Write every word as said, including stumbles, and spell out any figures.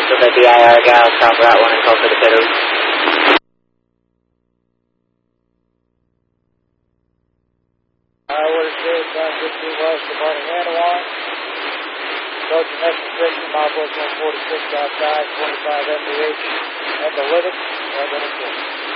So the B I R gal, stop route one and call for the pitters. I order six, nine fifteen west of Anawan. Approach the next restriction, milepost one forty-six outside, twenty-five M B H, at the limit, one minute.